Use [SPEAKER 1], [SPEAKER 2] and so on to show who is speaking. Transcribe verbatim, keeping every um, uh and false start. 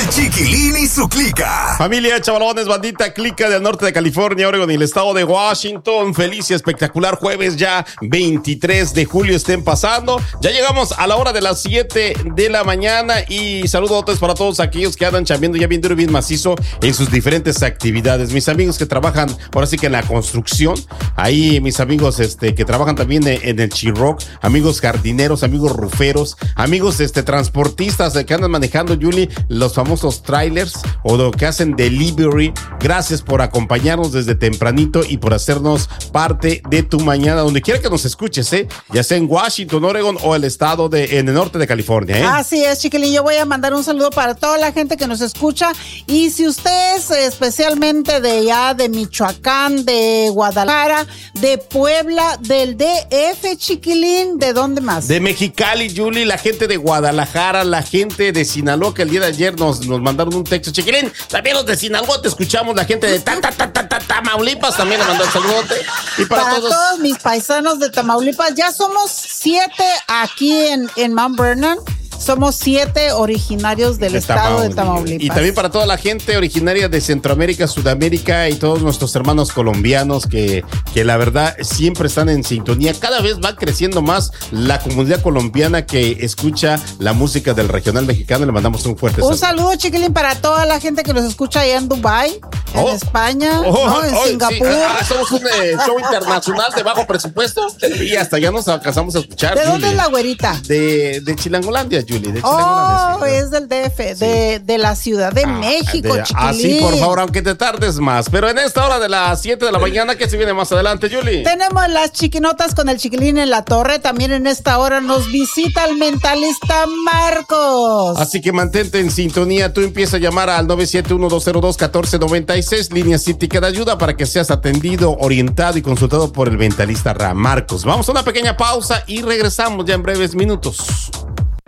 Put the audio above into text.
[SPEAKER 1] Chiquilín y su clica.
[SPEAKER 2] Familia, chavalones, bandita, clica del norte de California, Oregon y el estado de Washington. Feliz y espectacular jueves ya veintitrés de julio estén pasando. Ya llegamos a la hora de las siete de la mañana y saludos para todos aquellos que andan chambeando ya bien duro y bien macizo en sus diferentes actividades. Mis amigos que trabajan ahora sí que en la construcción, ahí mis amigos este que trabajan también en el Chiroc, amigos jardineros, amigos ruferos, amigos este transportistas que andan manejando, Yuli, los famosos trailers o lo que hacen delivery. Gracias por acompañarnos desde tempranito y por hacernos parte de tu mañana, donde quiera que nos escuches, ¿eh? Ya sea en Washington, Oregon o el estado de, en el norte de California, ¿eh?
[SPEAKER 3] Así es, Chiquilín. Yo voy a mandar un saludo para toda la gente que nos escucha. Y si usted es especialmente de allá, de Michoacán, de Guadalajara, de Puebla, del D F, Chiquilín, ¿de dónde más?
[SPEAKER 2] De Mexicali, Yuli, la gente de Guadalajara, la gente de Sinaloa, que el día de ayer nos, nos mandaron un texto. Chiquilín, también los de Sinaloa te escuchamos, la gente de ta, ta, ta, ta, ta, Tamaulipas también nos mandó el saludote. Y para,
[SPEAKER 3] para
[SPEAKER 2] todos...
[SPEAKER 3] todos mis paisanos de Tamaulipas, ya somos siete aquí en, en Mount Vernon. Somos siete originarios del de estado Tamaulipas. de Tamaulipas.
[SPEAKER 2] Y también para toda la gente originaria de Centroamérica, Sudamérica y todos nuestros hermanos colombianos que, que la verdad siempre están en sintonía. Cada vez va creciendo más la comunidad colombiana que escucha la música del regional mexicano. Le mandamos un fuerte
[SPEAKER 3] un
[SPEAKER 2] saludo.
[SPEAKER 3] saludo, Chiquilín, para toda la gente que nos escucha allá en Dubái, en oh. España,
[SPEAKER 2] oh,
[SPEAKER 3] ¿no? en
[SPEAKER 2] oh,
[SPEAKER 3] Singapur.
[SPEAKER 2] Sí. Ah, somos un eh, show internacional de bajo presupuesto y hasta ya nos alcanzamos a escuchar.
[SPEAKER 3] ¿De
[SPEAKER 2] Julie.
[SPEAKER 3] dónde es la güerita?
[SPEAKER 2] De, de Chilangolandia, Julie. De
[SPEAKER 3] oh, sí, es del D F, sí. de, de la Ciudad de ah, México, de, Chiquilín.
[SPEAKER 2] Así, por favor, aunque te tardes más. Pero en esta hora de las siete de la mañana, ¿qué se viene más adelante, Julie?
[SPEAKER 3] Tenemos las chiquinotas con el Chiquilín en la torre. También en esta hora nos visita el mentalista Marcos.
[SPEAKER 2] Así que mantente en sintonía. Tú empieza a llamar al nueve siete uno, dos cero dos, uno cuatro nueve seis, línea Cítica de ayuda para que seas atendido, orientado y consultado por el mentalista Marcos. Vamos a una pequeña pausa y regresamos ya en breves minutos.